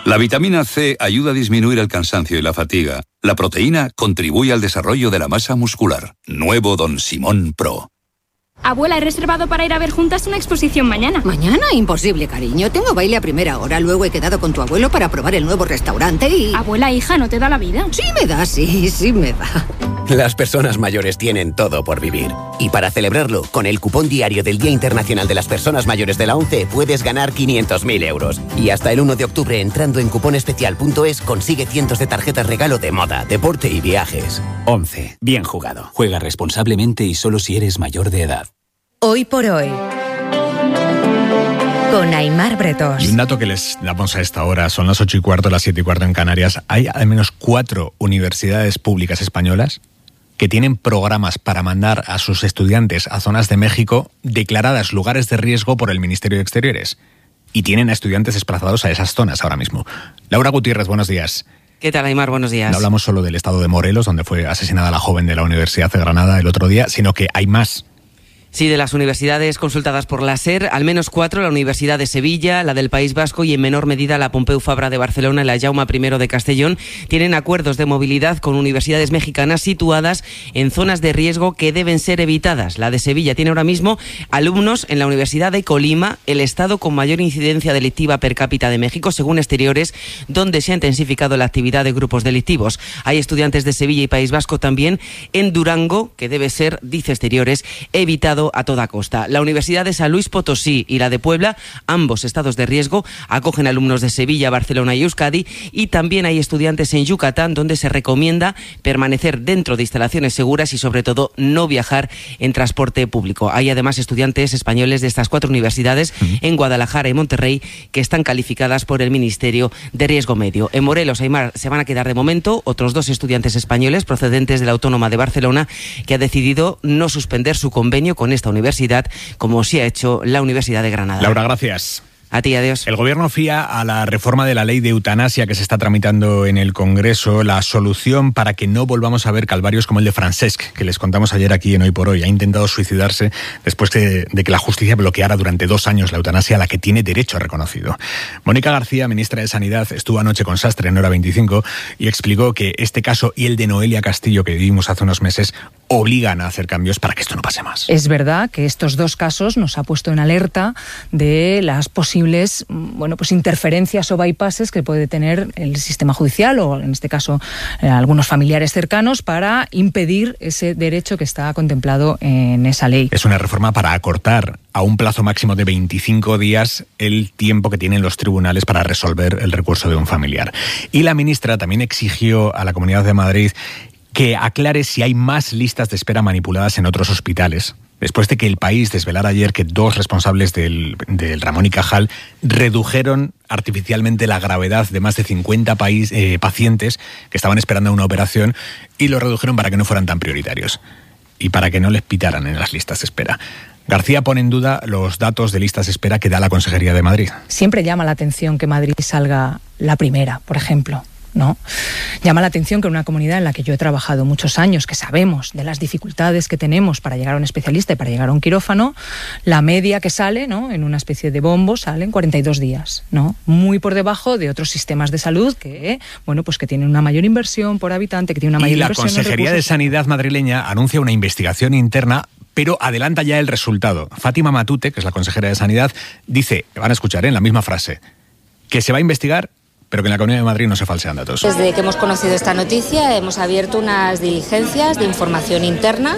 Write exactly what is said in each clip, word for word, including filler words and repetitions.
La vitamina C ayuda a disminuir el cansancio y la fatiga. La proteína contribuye al desarrollo de la masa muscular. Nuevo Don Simón Pro. Abuela, he reservado para ir a ver juntas una exposición mañana. ¿Mañana? Imposible, cariño. Tengo baile a primera hora. Luego he quedado con tu abuelo para probar el nuevo restaurante y... Abuela, hija, ¿no te da la vida? Sí me da, sí, sí me da. Las personas mayores tienen todo por vivir. Y para celebrarlo, con el cupón diario del Día Internacional de las Personas Mayores de la ONCE puedes ganar quinientos mil euros. Y hasta el uno de octubre, entrando en cuponespecial punto es, consigue cientos de tarjetas regalo de moda, deporte y viajes. ONCE. Bien jugado. Juega responsablemente y solo si eres mayor de edad. Hoy por hoy, con Aimar Bretos. Y un dato que les damos a esta hora, son las ocho y cuarto, las siete y cuarto en Canarias. Hay al menos cuatro universidades públicas españolas que tienen programas para mandar a sus estudiantes a zonas de México declaradas lugares de riesgo por el Ministerio de Exteriores. Y tienen a estudiantes desplazados a esas zonas ahora mismo. Laura Gutiérrez, buenos días. ¿Qué tal, Aimar? Buenos días. No hablamos solo del estado de Morelos, donde fue asesinada la joven de la Universidad de Granada el otro día, sino que hay más. Sí, de las universidades consultadas por la SER, al menos cuatro, la Universidad de Sevilla, la del País Vasco y en menor medida la Pompeu Fabra de Barcelona y la Jaume primero de Castellón, tienen acuerdos de movilidad con universidades mexicanas situadas en zonas de riesgo que deben ser evitadas. La de Sevilla tiene ahora mismo alumnos en la Universidad de Colima, el estado con mayor incidencia delictiva per cápita de México, según Exteriores, donde se ha intensificado la actividad de grupos delictivos. Hay estudiantes de Sevilla y País Vasco también en Durango, que debe ser, dice Exteriores, evitado a toda costa. La Universidad de San Luis Potosí y la de Puebla, ambos estados de riesgo, acogen alumnos de Sevilla, Barcelona y Euskadi, y también hay estudiantes en Yucatán, donde se recomienda permanecer dentro de instalaciones seguras y sobre todo no viajar en transporte público. Hay además estudiantes españoles de estas cuatro universidades uh-huh. en Guadalajara y Monterrey que están calificadas por el Ministerio de Riesgo Medio. En Morelos, Aimar, se van a quedar de momento otros dos estudiantes españoles procedentes de la Autónoma de Barcelona, que ha decidido no suspender su convenio con esta universidad, como sí ha hecho la Universidad de Granada. Laura, gracias. A ti, adiós. El Gobierno fía a la reforma de la ley de eutanasia que se está tramitando en el Congreso la solución para que no volvamos a ver calvarios como el de Francesc, que les contamos ayer aquí en Hoy por Hoy. Ha intentado suicidarse después de, de que la justicia bloqueara durante dos años la eutanasia a la que tiene derecho reconocido. Mónica García, ministra de Sanidad, estuvo anoche con Sastre en Hora veinticinco y explicó que este caso y el de Noelia Castillo que vivimos hace unos meses obligan a hacer cambios para que esto no pase más. Es verdad que estos dos casos nos ha puesto en alerta de las posibilidades bueno, pues interferencias o bypasses que puede tener el sistema judicial o, en este caso, eh, algunos familiares cercanos para impedir ese derecho que está contemplado en esa ley. Es una reforma para acortar a un plazo máximo de veinticinco días el tiempo que tienen los tribunales para resolver el recurso de un familiar. Y la ministra también exigió a la Comunidad de Madrid que aclare si hay más listas de espera manipuladas en otros hospitales, después de que El País desvelara ayer que dos responsables del, del Ramón y Cajal redujeron artificialmente la gravedad de más de cincuenta país, eh, pacientes que estaban esperando una operación y lo redujeron para que no fueran tan prioritarios y para que no les pitaran en las listas de espera. García pone en duda los datos de listas de espera que da la Consejería de Madrid. Siempre llama la atención que Madrid salga la primera, por ejemplo. ¿No? Llama la atención que en una comunidad en la que yo he trabajado muchos años, que sabemos de las dificultades que tenemos para llegar a un especialista y para llegar a un quirófano, la media que sale, ¿no?, en una especie de bombo sale en cuarenta y dos días, ¿no? Muy por debajo de otros sistemas de salud que, bueno, pues que tienen una mayor inversión por habitante, que tienen una mayor y inversión. Y la Consejería de Sanidad madrileña anuncia una investigación interna, pero adelanta ya el resultado. Fátima Matute, que es la consejera de Sanidad, dice, van a escuchar, ¿eh?, en la misma frase, que se va a investigar, pero que en la Comunidad de Madrid no se falsean datos. Desde que hemos conocido esta noticia hemos abierto unas diligencias de información interna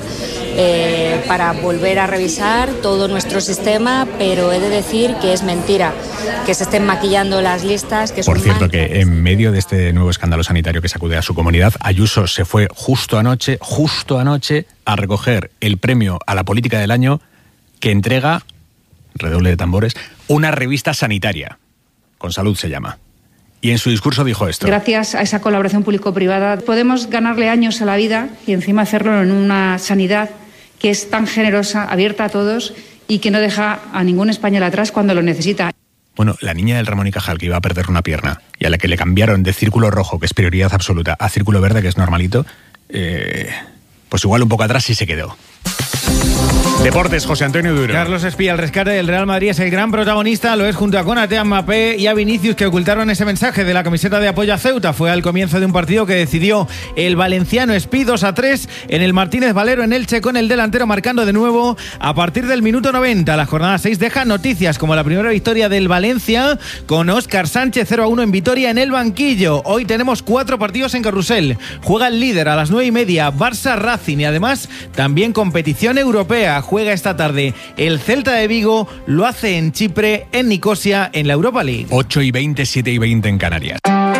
eh, para volver a revisar todo nuestro sistema, pero he de decir que es mentira que se estén maquillando las listas. Que Por son cierto, manchas. Que en medio de este nuevo escándalo sanitario que sacude a su comunidad, Ayuso se fue justo anoche, justo anoche, a recoger el premio a la política del año que entrega, redoble de tambores, una revista sanitaria. Con Salud se llama. Y en su discurso dijo esto. Gracias a esa colaboración público-privada podemos ganarle años a la vida y encima hacerlo en una sanidad que es tan generosa, abierta a todos y que no deja a ningún español atrás cuando lo necesita. Bueno, la niña del Ramón y Cajal que iba a perder una pierna y a la que le cambiaron de círculo rojo, que es prioridad absoluta, a círculo verde, que es normalito, eh, pues igual un poco atrás sí se quedó. Deportes, José Antonio Duro. Carlos Espía, el rescate del Real Madrid es el gran protagonista, lo es junto a Konaté, a Mbappé y a Vinicius, que ocultaron ese mensaje de la camiseta de apoyo a Ceuta. Fue al comienzo de un partido que decidió el valenciano Espí dos a tres en el Martínez Valero en Elche, con el delantero marcando de nuevo a partir del minuto noventa. La jornada seis deja noticias como la primera victoria del Valencia con Óscar Sánchez cero a uno en Vitoria en el banquillo. Hoy tenemos cuatro partidos en carrusel. Juega el líder a las nueve y media, Barça Racing, y además también competición europea. Juega esta tarde el Celta de Vigo, lo hace en Chipre, en Nicosia, en la Europa League. ocho y veinte, siete y veinte en Canarias.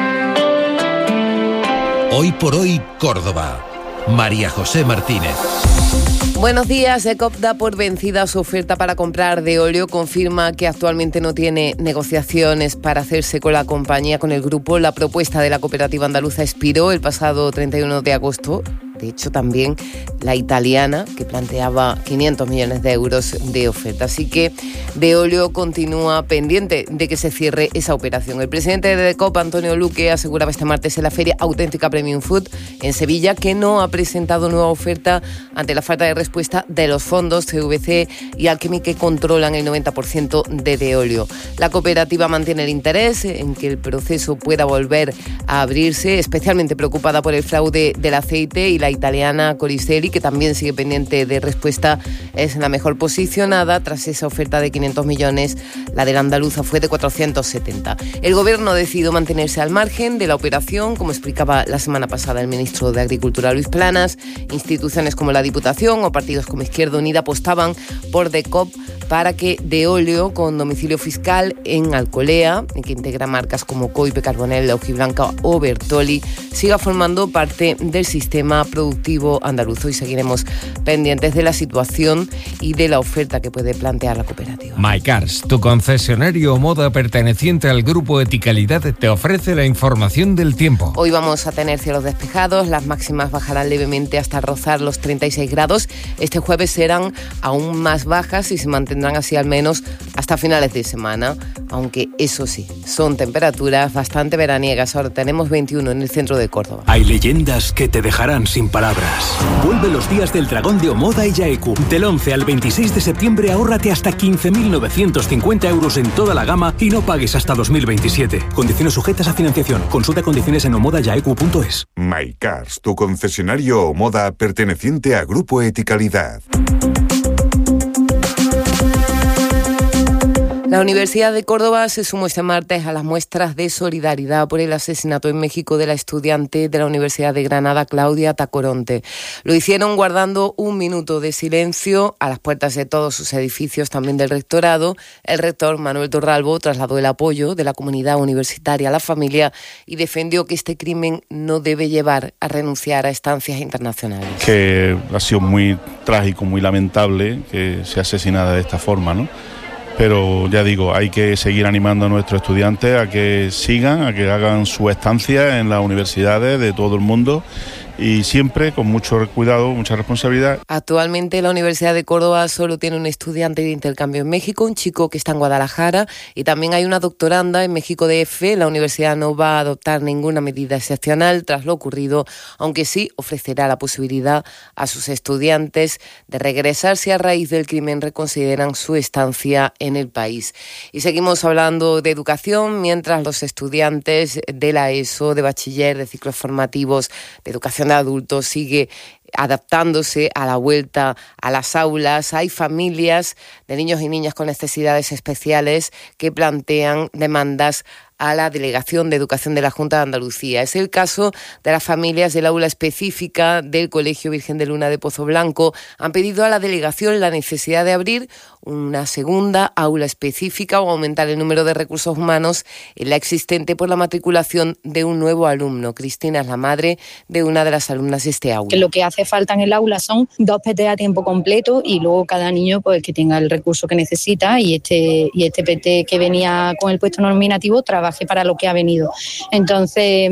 Hoy por hoy, Córdoba. María José Martínez. Buenos días. ECOP da por vencida su oferta para comprar Deolio. Confirma que actualmente no tiene negociaciones para hacerse con la compañía, con el grupo. La propuesta de la cooperativa andaluza expiró el pasado treinta y uno de agosto. De hecho, también la italiana, que planteaba quinientos millones de euros de oferta. Así que Deolio continúa pendiente de que se cierre esa operación. El presidente de ECOP, Antonio Luque, aseguraba este martes en la feria Auténtica Premium Food en Sevilla que no ha presentado nueva oferta ante la falta de respuesta de los fondos C V C y Alchemy, que controlan el noventa por ciento de Deolio. La cooperativa mantiene el interés en que el proceso pueda volver a abrirse, especialmente preocupada por el fraude del aceite, y la italiana Coricelli, que también sigue pendiente de respuesta, es la mejor posicionada. Tras esa oferta de quinientos millones, la de la andaluza fue de cuatrocientos setenta. El gobierno decidió mantenerse al margen de la operación, como explicaba la semana pasada el ministro de Agricultura, Luis Planas. Instituciones como la Diputación o partidos como Izquierda Unida apostaban por DECOP para que Deolio, con domicilio fiscal en Alcolea, que integra marcas como Coipe, Carbonell, Hojiblanca o Bertoli, siga formando parte del sistema productivo andaluz. Y seguiremos pendientes de la situación y de la oferta que puede plantear la cooperativa. MyCars, tu concesionario moda perteneciente al grupo Eticalidad, te ofrece la información del tiempo. Hoy vamos a tener cielos despejados, las máximas bajarán levemente hasta rozar los treinta y seis grados. Este jueves serán aún más bajas y se mantendrán así al menos hasta finales de semana, aunque eso sí, son temperaturas bastante veraniegas. Ahora tenemos veintiuno en el centro de Córdoba. Hay leyendas que te dejarán sin palabras. Vuelve los días del dragón de Omoda y Yaeku. Del once al veintiséis de septiembre ahórrate hasta quince mil novecientos cincuenta euros en toda la gama y no pagues hasta dos mil veintisiete. Condiciones sujetas a financiación. Consulta condiciones en omoda yaeku punto es. MyCars, tu concesionario Omoda perteneciente a Grupo Eticalidad. La Universidad de Córdoba se sumó este martes a las muestras de solidaridad por el asesinato en México de la estudiante de la Universidad de Granada, Claudia Tacoronte. Lo hicieron guardando un minuto de silencio a las puertas de todos sus edificios, también del rectorado. El rector, Manuel Torralbo, trasladó el apoyo de la comunidad universitaria a la familia y defendió que este crimen no debe llevar a renunciar a estancias internacionales. Que ha sido muy trágico, muy lamentable que sea asesinada de esta forma, ¿no? Pero ya digo, hay que seguir animando a nuestros estudiantes a que sigan, a que hagan su estancia en las universidades de todo el mundo y siempre con mucho cuidado, mucha responsabilidad. Actualmente la Universidad de Córdoba solo tiene un estudiante de intercambio en México, un chico que está en Guadalajara, y también hay una doctoranda en México D F. La universidad no va a adoptar ninguna medida excepcional tras lo ocurrido, aunque sí ofrecerá la posibilidad a sus estudiantes de regresar si a raíz del crimen reconsideran su estancia en el país. Y seguimos hablando de educación, mientras los estudiantes de la ESO, de bachiller, de ciclos formativos, de educación de adultos sigue adaptándose a la vuelta a las aulas. Hay familias de niños y niñas con necesidades especiales que plantean demandas a la Delegación de Educación de la Junta de Andalucía. Es el caso de las familias del aula específica del Colegio Virgen de Luna de Pozo Blanco. Han pedido a la delegación la necesidad de abrir una segunda aula específica o aumentar el número de recursos humanos en la existente por la matriculación de un nuevo alumno. Cristina es la madre de una de las alumnas de este aula. Que lo que hace falta en el aula son dos P T a tiempo completo y luego cada niño pues que tenga el recurso que necesita, y este, y este P T que venía con el puesto nominativo trabaja hace para lo que ha venido. Entonces,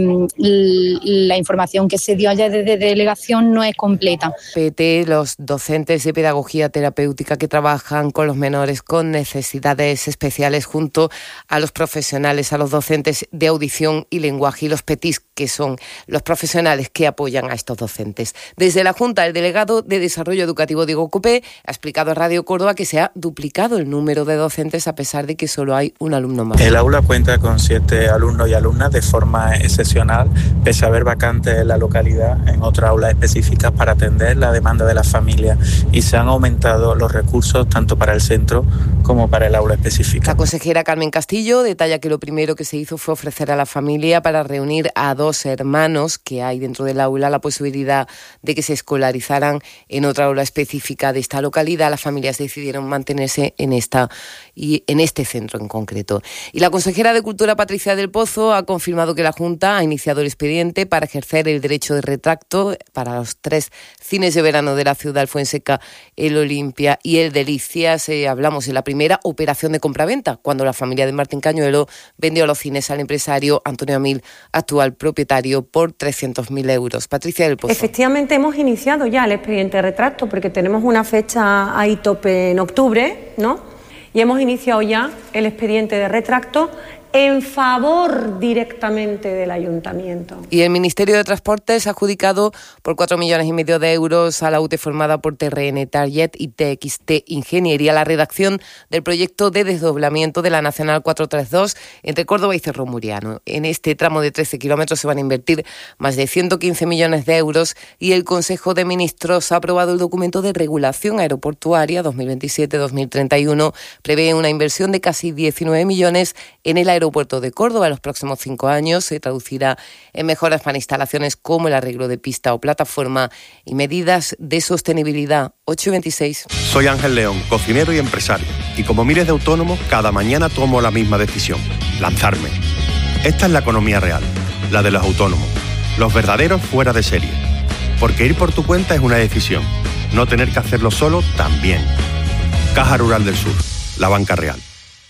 la información que se dio allá desde delegación no es completa. P T, los docentes de pedagogía terapéutica que trabajan con los menores con necesidades especiales junto a los profesionales, a los docentes de audición y lenguaje y los P T I S, que son los profesionales que apoyan a estos docentes. Desde la Junta, el delegado de Desarrollo Educativo Diego Copé ha explicado a Radio Córdoba que se ha duplicado el número de docentes a pesar de que solo hay un alumno más. El aula cuenta con siete alumnos y alumnas de forma excepcional, pese a haber vacantes en la localidad en otras aulas específicas para atender la demanda de las familias, y se han aumentado los recursos tanto para el centro como para el aula específica. La consejera Carmen Castillo detalla que lo primero que se hizo fue ofrecer a la familia, para reunir a dos hermanos que hay dentro del aula, la posibilidad de que se escolarizaran en otra aula específica de esta localidad. Las familias decidieron mantenerse en esta y en este centro en concreto. Y la consejera de Cultura, Patricia del Pozo, ha confirmado que la Junta ha iniciado el expediente para ejercer el derecho de retracto para los tres cines de verano de la ciudad, el Fuenseca, el Olimpia y el Delicias. Eh, hablamos de la primera operación de compraventa, cuando la familia de Martín Cañuelo vendió los cines al empresario Antonio Amil, actual propietario, por trescientos mil euros. Patricia del Pozo. Efectivamente, hemos iniciado ya el expediente de retracto porque tenemos una fecha ahí tope en octubre, ¿no? Y hemos iniciado ya el expediente de retracto en favor directamente del ayuntamiento. Y el Ministerio de Transportes ha adjudicado por cuatro millones y medio de euros a la U T E formada por T R N, Target y T X T Ingeniería la redacción del proyecto de desdoblamiento de la Nacional cuatrocientos treinta y dos entre Córdoba y Cerro Muriano. En este tramo de trece kilómetros se van a invertir más de ciento quince millones de euros y el Consejo de Ministros ha aprobado el documento de regulación aeroportuaria dos mil veintisiete a dos mil treinta y uno. Prevé una inversión de casi diecinueve millones en el aeropuerto aeropuerto de Córdoba. En los próximos cinco años se traducirá en mejoras para instalaciones como el arreglo de pista o plataforma y medidas de sostenibilidad. ocho y veintiséis. Soy Ángel León, cocinero y empresario, y como miles de autónomos, cada mañana tomo la misma decisión: lanzarme. Esta es la economía real, la de los autónomos, los verdaderos fuera de serie. Porque ir por tu cuenta es una decisión, no tener que hacerlo solo también. Caja Rural del Sur, la banca real.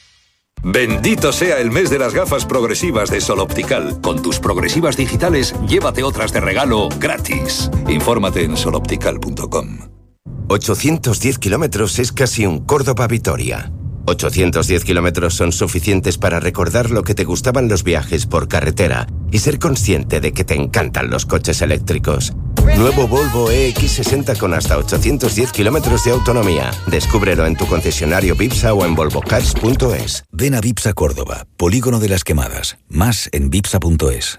Bendito sea el mes de las gafas progresivas de Sol Optical. Con tus progresivas digitales, llévate otras de regalo gratis. Infórmate en sol optical punto com. ochocientos diez kilómetros es casi un Córdoba-Vitoria. ochocientos diez kilómetros son suficientes para recordar lo que te gustaban los viajes por carretera y ser consciente de que te encantan los coches eléctricos. Nuevo Volvo E X sesenta con hasta ochocientos diez kilómetros de autonomía. Descúbrelo en tu concesionario Vipsa o en volvocars punto es. Ven a Vipsa Córdoba, Polígono de las Quemadas. Más en vipsa punto es.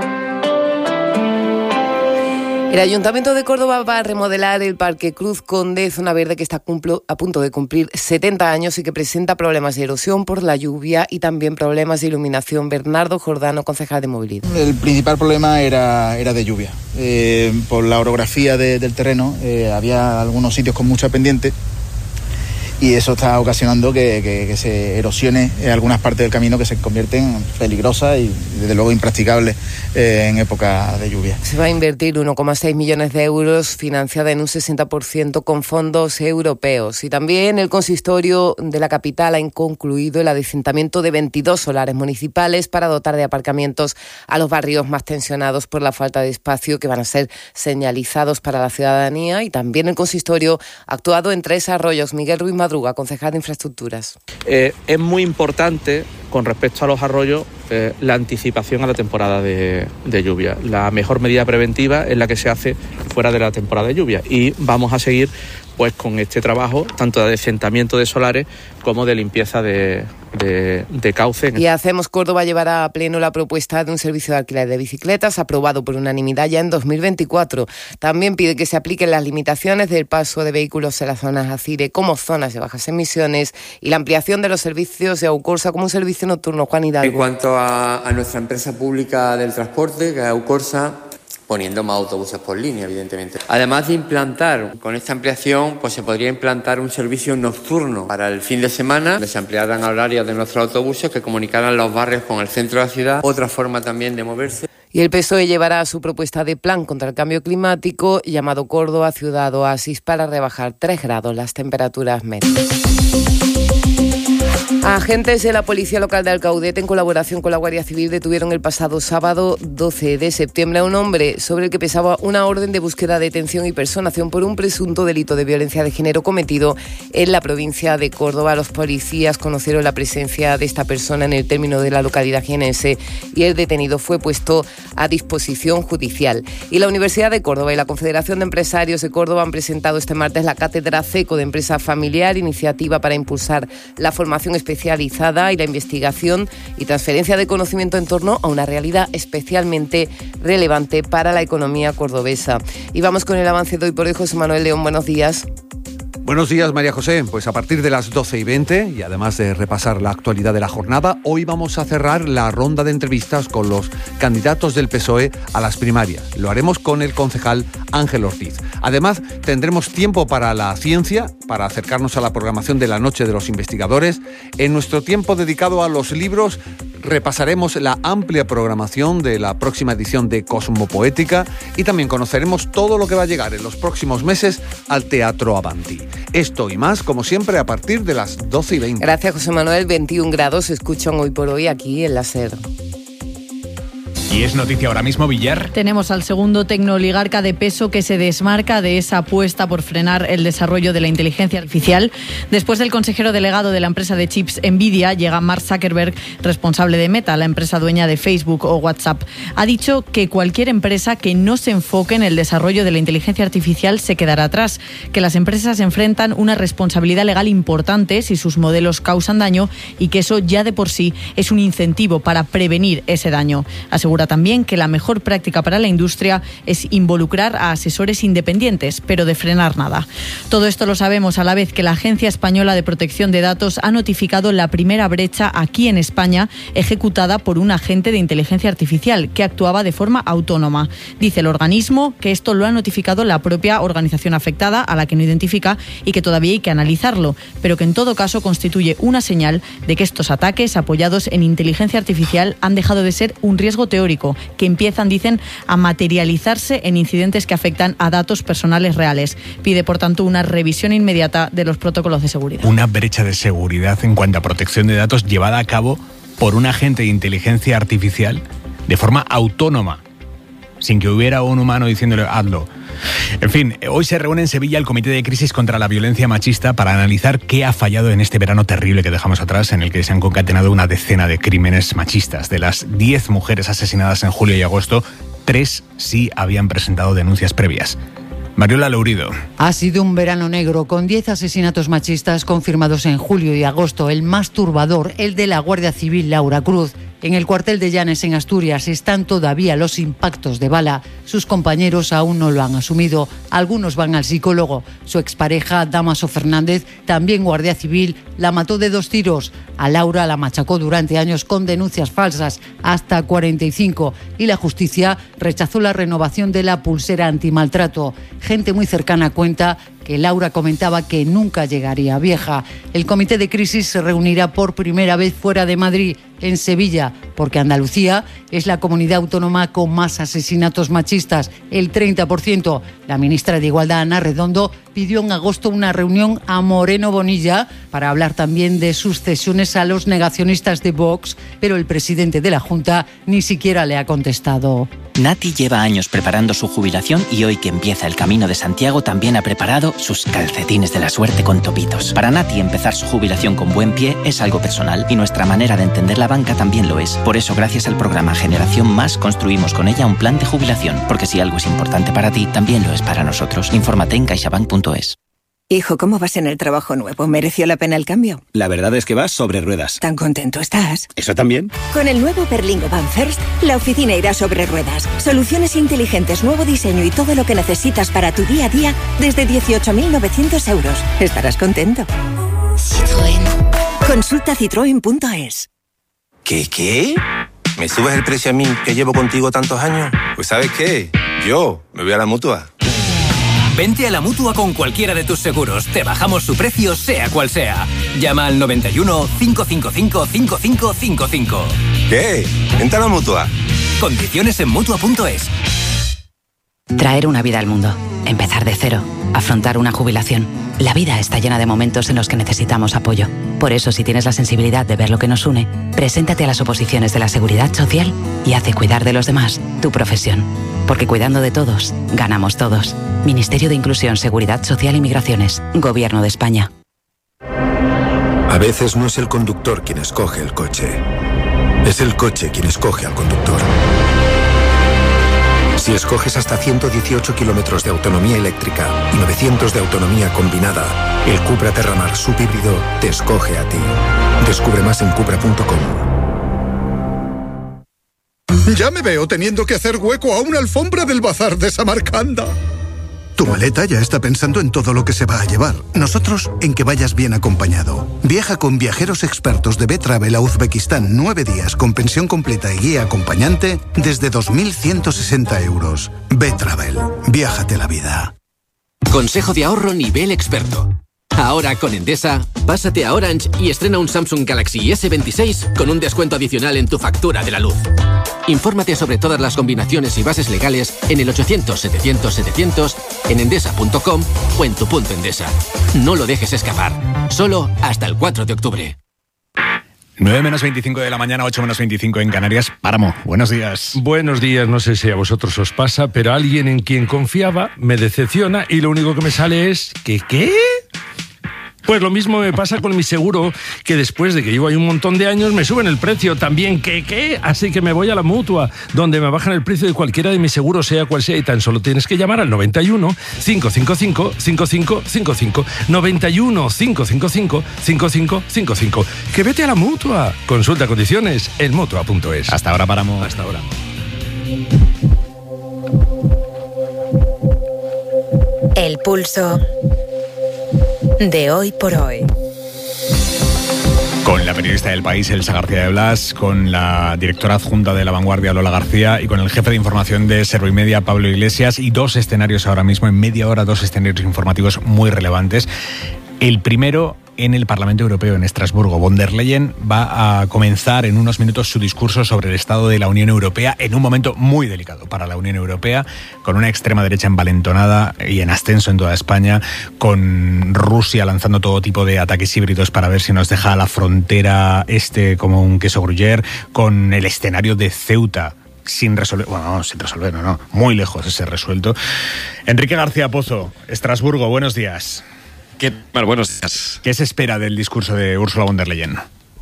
El Ayuntamiento de Córdoba va a remodelar el Parque Cruz Conde, zona verde que está a punto de cumplir setenta años y que presenta problemas de erosión por la lluvia y también problemas de iluminación. Bernardo Jordano, concejal de movilidad. El principal problema era, era de lluvia. Eh, por la orografía de, del terreno eh, había algunos sitios con mucha pendiente y eso está ocasionando que, que, que se erosione en algunas partes del camino que se convierten peligrosas y desde luego impracticables eh, en época de lluvia. Se va a invertir uno coma seis millones de euros, financiada en un sesenta por ciento con fondos europeos. Y también el consistorio de la capital ha concluido el adecentamiento de veintidós solares municipales para dotar de aparcamientos a los barrios más tensionados por la falta de espacio, que van a ser señalizados para la ciudadanía. Y también el consistorio ha actuado en tres arroyos. Miguel Ruiz Madruga, concejal de Infraestructuras. Eh, es muy importante, con respecto a los arroyos, eh, la anticipación a la temporada de, de lluvia. La mejor medida preventiva es la que se hace fuera de la temporada de lluvia y vamos a seguir pues con este trabajo tanto de adecentamiento de solares como de limpieza de, de, de cauce. Y Hacemos Córdoba llevará a pleno la propuesta de un servicio de alquiler de bicicletas aprobado por unanimidad ya en dos mil veinticuatro. También pide que se apliquen las limitaciones del paso de vehículos en las zonas ACIRE como zonas de bajas emisiones y la ampliación de los servicios de Aucorsa como un servicio nocturno. Juan Hidalgo. En cuanto a, a nuestra empresa pública del transporte, que es Aucorsa, poniendo más autobuses por línea, evidentemente. Además de implantar, con esta ampliación, pues se podría implantar un servicio nocturno para el fin de semana, donde se ampliaran horarios de nuestros autobuses que comunicaran los barrios con el centro de la ciudad. Otra forma también de moverse. Y el P S O E llevará su propuesta de plan contra el cambio climático, llamado Córdoba Ciudad Oasis, para rebajar tres grados las temperaturas medias. Agentes de la Policía Local de Alcaudete, en colaboración con la Guardia Civil, detuvieron el pasado sábado doce de septiembre a un hombre sobre el que pesaba una orden de búsqueda, detención y personación por un presunto delito de violencia de género cometido en la provincia de Córdoba. Los policías conocieron la presencia de esta persona en el término de la localidad jienense y el detenido fue puesto a disposición judicial. Y la Universidad de Córdoba y la Confederación de Empresarios de Córdoba han presentado este martes la Cátedra CECO de Empresa Familiar, iniciativa para impulsar la formación especializada especializada y la investigación y transferencia de conocimiento en torno a una realidad especialmente relevante para la economía cordobesa. Y vamos con el avance de hoy por hoy. José Manuel León, buenos días. Buenos días, María José. Pues a partir de las doce y veinte, y además de repasar la actualidad de la jornada, hoy vamos a cerrar la ronda de entrevistas con los candidatos del P S O E a las primarias. Lo haremos con el concejal Ángel Ortiz. Además, tendremos tiempo para la ciencia, para acercarnos a la programación de la Noche de los Investigadores. En nuestro tiempo dedicado a los libros, repasaremos la amplia programación de la próxima edición de Cosmopoética y también conoceremos todo lo que va a llegar en los próximos meses al Teatro Avanti. Esto y más, como siempre, a partir de las doce y veinte. Gracias, José Manuel. veintiún grados se escuchan hoy por hoy aquí en la SER. Y es noticia ahora mismo, Villar. Tenemos al segundo tecnooligarca de peso que se desmarca de esa apuesta por frenar el desarrollo de la inteligencia artificial. Después del consejero delegado de la empresa de chips Nvidia, llega Mark Zuckerberg, responsable de Meta, la empresa dueña de Facebook o WhatsApp. Ha dicho que cualquier empresa que no se enfoque en el desarrollo de la inteligencia artificial se quedará atrás, que las empresas enfrentan una responsabilidad legal importante si sus modelos causan daño y que eso ya de por sí es un incentivo para prevenir ese daño. Asegura también que la mejor práctica para la industria es involucrar a asesores independientes, pero de frenar nada. Todo esto lo sabemos a la vez que la Agencia Española de Protección de Datos ha notificado la primera brecha aquí en España ejecutada por un agente de inteligencia artificial que actuaba de forma autónoma. Dice el organismo que esto lo ha notificado la propia organización afectada, a la que no identifica, y que todavía hay que analizarlo, pero que en todo caso constituye una señal de que estos ataques apoyados en inteligencia artificial han dejado de ser un riesgo teórico, que empiezan, dicen, a materializarse en incidentes que afectan a datos personales reales. Pide, por tanto, una revisión inmediata de los protocolos de seguridad. Una brecha de seguridad en cuanto a protección de datos llevada a cabo por un agente de inteligencia artificial de forma autónoma, sin que hubiera un humano diciéndole hazlo. En fin, hoy se reúne en Sevilla el Comité de Crisis contra la Violencia Machista para analizar qué ha fallado en este verano terrible que dejamos atrás, en el que se han concatenado una decena de crímenes machistas. De las diez mujeres asesinadas en julio y agosto, tres sí habían presentado denuncias previas. Mariola Lourido. Ha sido un verano negro con diez asesinatos machistas confirmados en julio y agosto. El más turbador, el de la Guardia Civil Laura Cruz. En el cuartel de Llanes, en Asturias, están todavía los impactos de bala. Sus compañeros aún no lo han asumido. Algunos van al psicólogo. Su expareja, Damaso Fernández, también guardia civil, la mató de dos tiros. A Laura la machacó durante años con denuncias falsas, hasta cuarenta y cinco. Y la justicia rechazó la renovación de la pulsera antimaltrato. Gente muy cercana cuenta que Laura comentaba que nunca llegaría vieja. El comité de crisis se reunirá por primera vez fuera de Madrid, en Sevilla, porque Andalucía es la comunidad autónoma con más asesinatos machistas, el treinta por ciento. La ministra de Igualdad, Ana Redondo, pidió en agosto una reunión a Moreno Bonilla para hablar también de sus cesiones a los negacionistas de Vox, pero el presidente de la Junta ni siquiera le ha contestado. Nati lleva años preparando su jubilación y hoy que empieza el Camino de Santiago también ha preparado sus calcetines de la suerte con topitos. Para Nati empezar su jubilación con buen pie es algo personal y nuestra manera de entender la banca también lo es. Por eso, gracias al programa Generación Más, construimos con ella un plan de jubilación, porque si algo es importante para ti, también lo es para nosotros. Infórmate en caixabank punto es. Hijo, ¿cómo vas en el trabajo nuevo? ¿Mereció la pena el cambio? La verdad es que vas sobre ruedas. ¿Tan contento estás? ¿Eso también? Con el nuevo Berlingo Van First, la oficina irá sobre ruedas. Soluciones inteligentes, nuevo diseño y todo lo que necesitas para tu día a día desde dieciocho mil novecientos euros. Estarás contento. Citroën. Consulta citroen punto es. ¿Qué, qué? ¿Me subes el precio a mí, que llevo contigo tantos años? Pues ¿sabes qué? Yo me voy a la Mutua. Vente a la Mutua con cualquiera de tus seguros. Te bajamos su precio, sea cual sea. Llama al noventa y uno, cinco cinco cinco, cinco cinco cinco cinco. ¿Qué? Vente a la Mutua. Condiciones en Mutua punto es. Traer una vida al mundo, empezar de cero, afrontar una jubilación. La vida está llena de momentos en los que necesitamos apoyo. Por eso, si tienes la sensibilidad de ver lo que nos une, preséntate a las oposiciones de la Seguridad Social y haz de cuidar de los demás tu profesión. Porque cuidando de todos, ganamos todos. Ministerio de Inclusión, Seguridad Social y Migraciones. Gobierno de España. A veces no es el conductor quien escoge el coche. Es el coche quien escoge al conductor. Si escoges hasta ciento dieciocho kilómetros de autonomía eléctrica y novecientos de autonomía combinada, el Cupra Terramar subhíbrido te escoge a ti. Descubre más en cupra punto com. Ya me veo teniendo que hacer hueco a una alfombra del bazar de Samarcanda. Tu maleta ya está pensando en todo lo que se va a llevar. Nosotros en que vayas bien acompañado. Viaja con viajeros expertos de B-Travel a Uzbekistán nueve días con pensión completa y guía acompañante desde dos mil ciento sesenta euros. B-Travel. Viájate la vida. Consejo de ahorro nivel experto. Ahora con Endesa, pásate a Orange y estrena un Samsung Galaxy ese veintiséis con un descuento adicional en tu factura de la luz. Infórmate sobre todas las combinaciones y bases legales en el ochocientos setecientos setecientos, en endesa punto com o en tu punto Endesa. No lo dejes escapar. Solo hasta el cuatro de octubre. nueve menos veinticinco de la mañana, ocho menos veinticinco en Canarias. Páramo, buenos días. Buenos días, no sé si a vosotros os pasa, pero alguien en quien confiaba me decepciona y lo único que me sale es que ¿qué? Pues lo mismo me pasa con mi seguro, que después de que llevo ahí un montón de años me suben el precio también. ¿Qué, qué? Así que me voy a la Mutua, donde me bajan el precio de cualquiera de mis seguros, sea cual sea, y tan solo tienes que llamar al noventa y uno, cinco cinco cinco, cinco cinco cinco cinco. noventa y uno, cinco cinco cinco, cinco cinco cinco cinco. ¡Que vete a la Mutua! Consulta condiciones en mutua punto es. Hasta ahora, Páramo. Hasta ahora. El pulso de hoy por hoy. Con la periodista del País, Elsa García de Blas, con la directora adjunta de La Vanguardia, Lola García, y con el jefe de información de Servimedia, Pablo Iglesias, y dos escenarios ahora mismo, en media hora, dos escenarios informativos muy relevantes. El primero en el Parlamento Europeo, en Estrasburgo. Von der Leyen va a comenzar en unos minutos su discurso sobre el estado de la Unión Europea, en un momento muy delicado para la Unión Europea, con una extrema derecha envalentonada y en ascenso en toda España, con Rusia lanzando todo tipo de ataques híbridos para ver si nos deja la frontera este como un queso gruyère, con el escenario de Ceuta sin resolver, bueno, no, sin resolver, no, no, muy lejos de ser resuelto. Enrique García Pozo, Estrasburgo, buenos días. ¿Qué tal? Buenos días. ¿Qué se espera del discurso de Ursula von der Leyen?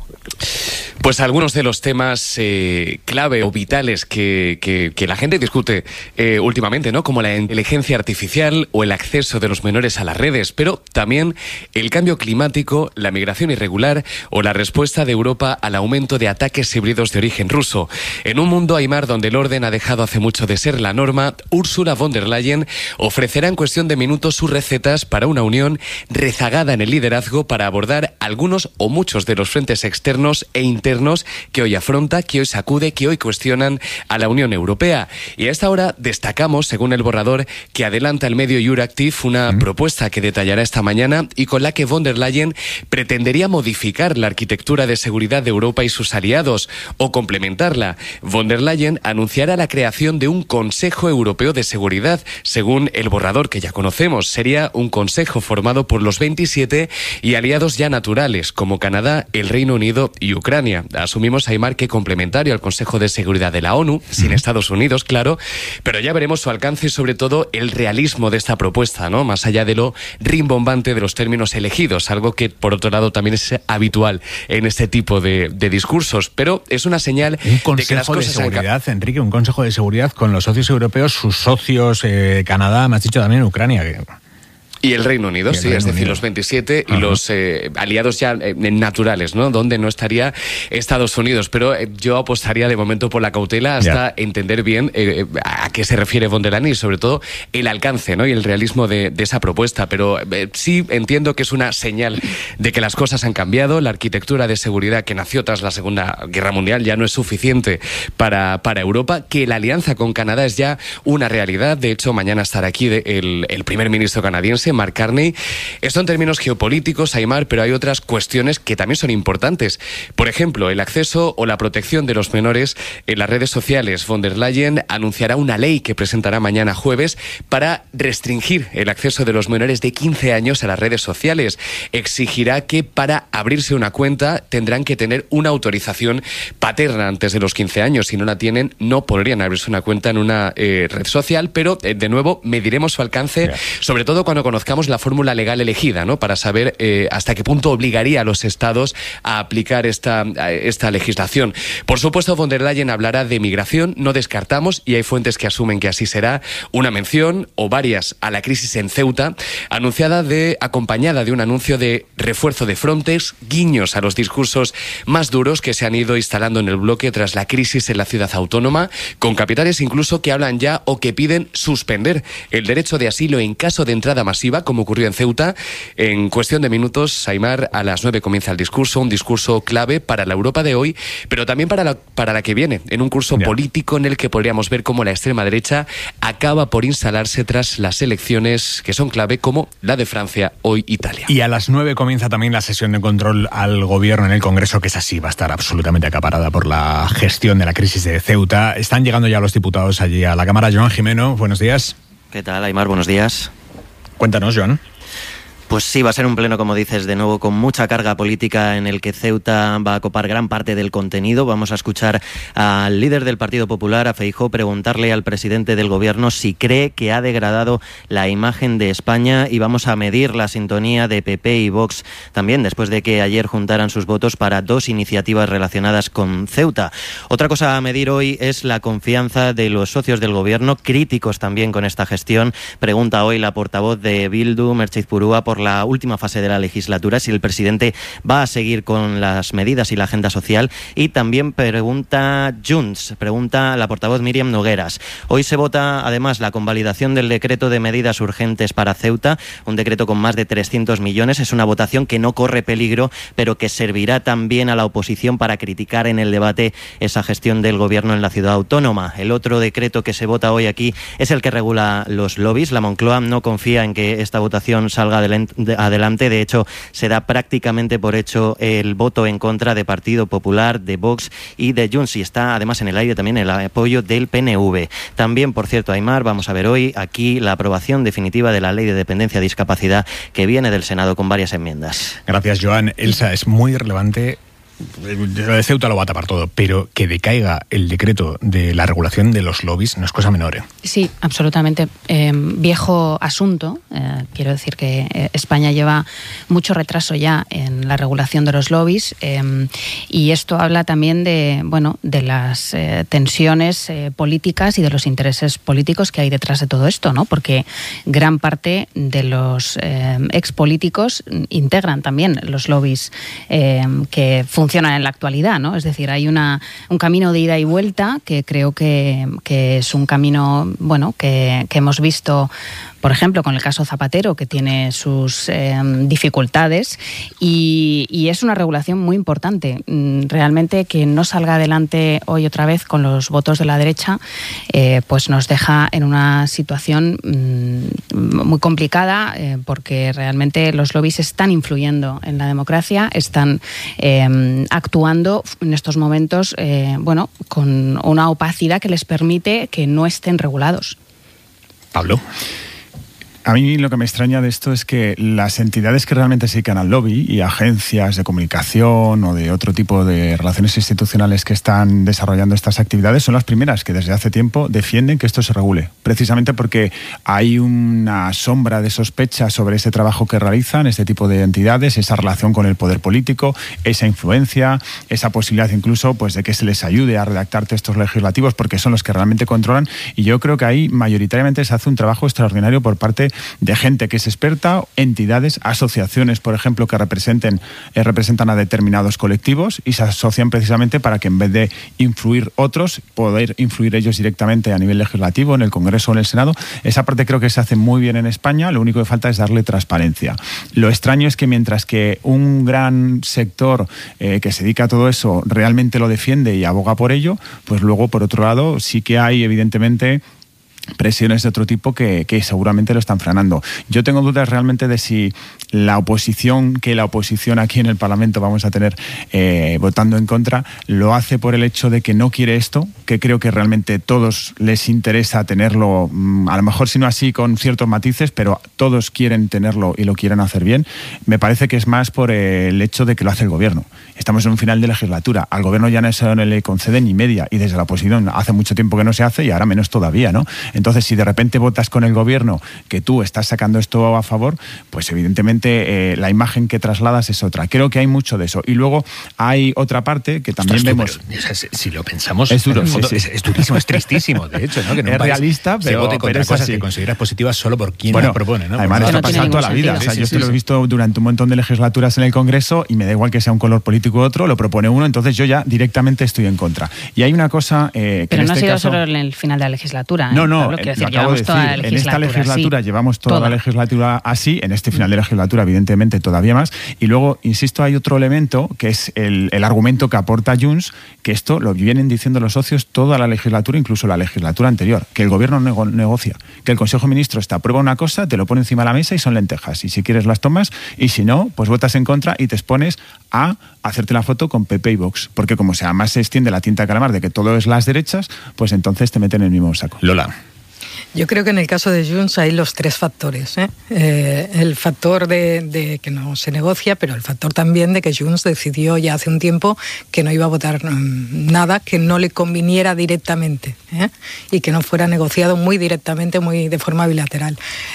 Pues algunos de los temas eh, clave o vitales que, que, que la gente discute eh, últimamente, ¿no? Como la inteligencia artificial o el acceso de los menores a las redes, pero también el cambio climático, la migración irregular o la respuesta de Europa al aumento de ataques híbridos de origen ruso. En un mundo, Aimar, donde el orden ha dejado hace mucho de ser la norma, Ursula von der Leyen ofrecerá en cuestión de minutos sus recetas para una unión rezagada en el liderazgo para abordar algunos o muchos de los frentes externos e internos que hoy afronta, que hoy sacude, que hoy cuestionan a la Unión Europea. Y a esta hora destacamos, según el borrador que adelanta el medio Euractiv, una mm. propuesta que detallará esta mañana y con la que von der Leyen pretendería modificar la arquitectura de seguridad de Europa y sus aliados o complementarla. Von der Leyen anunciará la creación de un Consejo Europeo de Seguridad, según el borrador que ya conocemos. Sería un consejo formado por los veintisiete y aliados ya naturales, como Canadá, el Reino Unido y Ucrania. Asumimos, Aimar, que complementario al Consejo de Seguridad de la ONU, sin Estados Unidos, claro, pero ya veremos su alcance y sobre todo el realismo de esta propuesta, ¿no? Más allá de lo rimbombante de los términos elegidos, algo que por otro lado también es habitual en este tipo de, de discursos, pero es una señal un de que las cosas de seguridad, han... Enrique, un Consejo de Seguridad con los socios europeos, sus socios, eh, Canadá, me has dicho también Ucrania, que... Y el Reino Unido, sí, es decir, los veintisiete y los eh, aliados ya eh, naturales, ¿no? Donde no estaría Estados Unidos. Pero eh, yo apostaría de momento por la cautela hasta yeah. entender bien eh, a qué se refiere von der Leyen y sobre todo el alcance, ¿no? Y el realismo de, de esa propuesta. Pero eh, sí entiendo que es una señal de que las cosas han cambiado. La arquitectura de seguridad que nació tras la Segunda Guerra Mundial ya no es suficiente para, para Europa. Que la alianza con Canadá es ya una realidad. De hecho, mañana estará aquí de, el, el primer ministro canadiense, dice Mark Carney. Esto en términos geopolíticos, Aimar, pero hay otras cuestiones que también son importantes. Por ejemplo, el acceso o la protección de los menores en las redes sociales. Von der Leyen anunciará una ley que presentará mañana jueves para restringir el acceso de los menores de quince años a las redes sociales. Exigirá que para abrirse una cuenta tendrán que tener una autorización paterna antes de los quince años. Si no la tienen, no podrían abrirse una cuenta en una eh, red social, pero eh, de nuevo mediremos su alcance, yeah. sobre todo cuando conozcamos la fórmula legal elegida, ¿no? Para saber eh, hasta qué punto obligaría a los estados a aplicar esta, a esta legislación. Por supuesto, von der Leyen hablará de migración, no descartamos, y hay fuentes que asumen que así será, una mención o varias a la crisis en Ceuta, anunciada de, acompañada de un anuncio de refuerzo de Frontex, guiños a los discursos más duros que se han ido instalando en el bloque tras la crisis en la ciudad autónoma, con capitales incluso que hablan ya o que piden suspender el derecho de asilo en caso de entrada masiva, como ocurrió en Ceuta. En cuestión de minutos, Aimar, a las nueve comienza el discurso, un discurso clave para la Europa de hoy, pero también para la, para la que viene, en un curso yeah. político en el que podríamos ver cómo la extrema derecha acaba por instalarse tras las elecciones que son clave, como la de Francia, hoy Italia. Y a las nueve comienza también la sesión de control al gobierno en el Congreso, que es así, va a estar absolutamente acaparada por la gestión de la crisis de Ceuta. Están llegando ya los diputados allí a la Cámara. Joan Jimeno, buenos días. ¿Qué tal, Aimar? Buenos días. Cuéntanos, Joan. Pues sí, va a ser un pleno, como dices, de nuevo con mucha carga política, en el que Ceuta va a copar gran parte del contenido. Vamos a escuchar al líder del Partido Popular, a Feijóo, preguntarle al presidente del Gobierno si cree que ha degradado la imagen de España, y vamos a medir la sintonía de P P y Vox también, después de que ayer juntaran sus votos para dos iniciativas relacionadas con Ceuta. Otra cosa a medir hoy es la confianza de los socios del Gobierno, críticos también con esta gestión. Pregunta hoy la portavoz de Bildu, Merche Izpurua, por la última fase de la legislatura, si el presidente va a seguir con las medidas y la agenda social. Y también pregunta Junts, pregunta la portavoz Míriam Nogueras. Hoy se vota además la convalidación del decreto de medidas urgentes para Ceuta, un decreto con más de trescientos millones. Es una votación que no corre peligro, pero que servirá también a la oposición para criticar en el debate esa gestión del gobierno en la ciudad autónoma. El otro decreto que se vota hoy aquí es el que regula los lobbies. La Moncloa no confía en que esta votación salga adelante. adelante. De hecho, se da prácticamente por hecho el voto en contra de Partido Popular, de Vox y de Junts, y está además en el aire también el apoyo del P N V. También, por cierto, Aimar, vamos a ver hoy aquí la aprobación definitiva de la Ley de Dependencia y Discapacidad, que viene del Senado con varias enmiendas. Gracias, Joan. Elsa, es muy relevante. Lo de Ceuta lo va a tapar todo, pero que decaiga el decreto de la regulación de los lobbies no es cosa menor, ¿eh? Sí, absolutamente. Eh, viejo asunto. Eh, quiero decir que eh, España lleva mucho retraso ya en la regulación de los lobbies, eh, y esto habla también de, bueno, de las eh, tensiones eh, políticas y de los intereses políticos que hay detrás de todo esto, ¿no? Porque gran parte de los eh, expolíticos integran también los lobbies eh, que funcionan funcionan en la actualidad, ¿no? Es decir, hay una, un camino de ida y vuelta que creo que, que es un camino, bueno, que, que hemos visto, por ejemplo, con el caso Zapatero, que tiene sus eh, dificultades, y, y es una regulación muy importante. Realmente que no salga adelante hoy otra vez con los votos de la derecha, eh, pues nos deja en una situación mmm, muy complicada, eh, porque realmente los lobbies están influyendo en la democracia, están eh, actuando en estos momentos, eh, bueno, con una opacidad que les permite que no estén regulados. Pablo. A mí lo que me extraña de esto es que las entidades que realmente se dedican al lobby y agencias de comunicación o de otro tipo de relaciones institucionales que están desarrollando estas actividades son las primeras que desde hace tiempo defienden que esto se regule, precisamente porque hay una sombra de sospecha sobre ese trabajo que realizan este tipo de entidades, esa relación con el poder político, esa influencia, esa posibilidad incluso pues de que se les ayude a redactar textos legislativos, porque son los que realmente controlan. Y yo creo que ahí mayoritariamente se hace un trabajo extraordinario por parte de gente que es experta, entidades, asociaciones, por ejemplo, que representen, eh, representan a determinados colectivos y se asocian precisamente para que en vez de influir otros, poder influir ellos directamente a nivel legislativo, en el Congreso o en el Senado. Esa parte creo que se hace muy bien en España, lo único que falta es darle transparencia. Lo extraño es que mientras que un gran sector eh, que se dedica a todo eso realmente lo defiende y aboga por ello, pues luego, por otro lado, sí que hay evidentemente presiones de otro tipo que, que seguramente lo están frenando. Yo tengo dudas realmente de si la oposición, que la oposición aquí en el Parlamento vamos a tener eh, votando en contra, lo hace por el hecho de que no quiere esto, que creo que realmente todos les interesa tenerlo, a lo mejor si no así con ciertos matices, pero todos quieren tenerlo y lo quieren hacer bien. Me parece que es más por el hecho de que lo hace el gobierno. Estamos en un final de legislatura, al gobierno ya no se le concede ni media y desde la oposición hace mucho tiempo que no se hace y ahora menos todavía, ¿no? Entonces, si de repente votas con el gobierno que tú estás sacando esto a favor, pues evidentemente eh, la imagen que trasladas es otra. Creo que hay mucho de eso. Y luego hay otra parte que también Ostras, vemos... Pero, o sea, si lo pensamos, es duro, en el fondo, sí, sí. Es, es durísimo, es tristísimo, de hecho, ¿no? Que en un es país realista, pero, se vote contra pero es cosas así. que consideras positivas solo por quien bueno, las propone, ¿no? Además, esto no pasa toda la vida. O sea, sí, yo sí, esto sí, lo he visto durante un montón de legislaturas en el Congreso y me da igual que sea un color político u otro, lo propone uno, entonces yo ya directamente estoy en contra. Y hay una cosa eh, que Pero en no este ha sido caso... solo en el final de la legislatura. ¿eh? No, no, Pablo, quiero lo decir, acabo de decir. toda la En esta legislatura sí. llevamos toda, toda la legislatura así, en este final de legislatura evidentemente todavía más. Y luego, insisto, hay otro elemento que es el, el argumento que aporta Junts, que esto lo vienen diciendo los socios toda la legislatura, incluso la legislatura anterior, que el gobierno nego- negocia, que el Consejo de Ministros te aprueba una cosa, te lo pone encima de la mesa y son lentejas. Y si quieres las tomas, y si no, pues votas en contra y te expones a hacerte la foto con P P y Vox. Porque como se además se extiende la tinta de calamar de que todo es las derechas, pues entonces te meten en el mismo saco. Lola. Yo creo que en el caso de Junts hay los tres factores. ¿eh? Eh, el factor de, de que no se negocia, pero el factor también de que Junts decidió ya hace un tiempo que no iba a votar um, nada que no le conviniera directamente ¿eh? y que no fuera negociado muy directamente, muy de forma bilateral.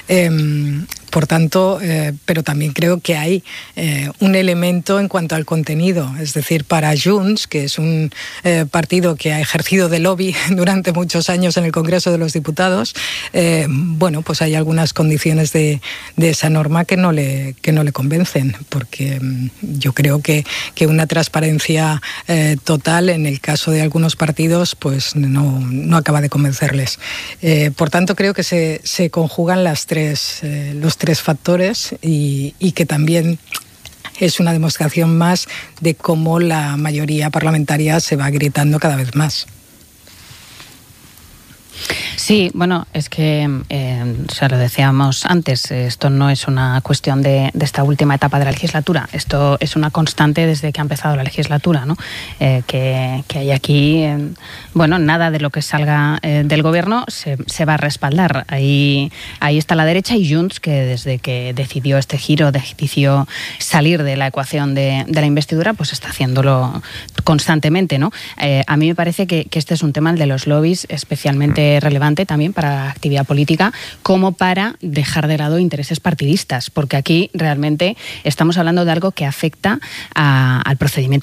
Eh, Por tanto, eh, pero también creo que hay eh, un elemento en cuanto al contenido. Es decir, para Junts, que es un eh, partido que ha ejercido de lobby durante muchos años en el Congreso de los Diputados, eh, bueno, pues hay algunas condiciones de, de esa norma que no le, que no le convencen, porque yo creo que, que una transparencia eh, total en el caso de algunos partidos pues no, no acaba de convencerles. Eh, por tanto, creo que se, se conjugan las tres, eh, los tres factores y, y que también es una demostración más de cómo la mayoría parlamentaria se va agrietando cada vez más. Sí, bueno, es que, eh, o sea, lo decíamos antes, esto no es una cuestión de, de esta última etapa de la legislatura, esto es una constante desde que ha empezado la legislatura, ¿no? Eh, que, que hay aquí, eh, bueno, nada de lo que salga eh, del gobierno se, se va a respaldar. Ahí, ahí está la derecha y Junts, que desde que decidió este giro, decidió salir de la ecuación de, de la investidura, pues está haciéndolo constantemente, ¿no? Eh, a mí me parece que, que este es un tema, el de los lobbies, especialmente relevante también para la actividad política, como para dejar de lado intereses partidistas, porque aquí realmente estamos hablando de algo que afecta a, al procedimiento